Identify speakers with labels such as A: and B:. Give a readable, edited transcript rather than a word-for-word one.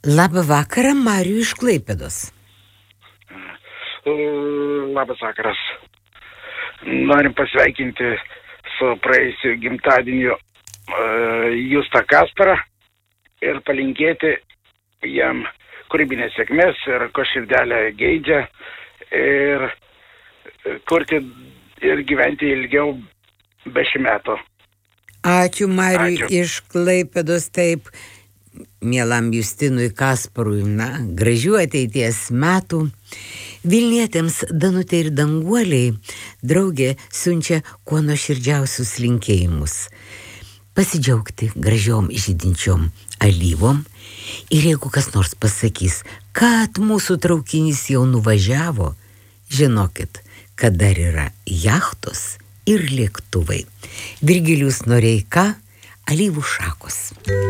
A: Labą vakarą, Marių iš Klaipėdos.
B: Labas vakaras. Norim pasveikinti su praėjusiu gimtadieniu Justą Kasparą ir palinkėti jam kūrybinės sėkmės ir ko širdelė geidžia ir kurti ir gyventi ilgiau be šių metų.
A: Ačiū, Mariui iš Klaipėdos, taip, mielam Justinui Kasparui, gražių ateities metų. Vilnietėms Danutė ir Danguoliai draugė siunčia kuo nuoširdžiausius linkėjimus. Pasidžiaugti gražiom žydinčiom alyvom ir jeigu kas nors pasakys, kad mūsų traukinys jau nuvažiavo, žinokit, kad dar yra jachtos ir lėktuvai. Virgilijus Noreika, Alyvų šakos.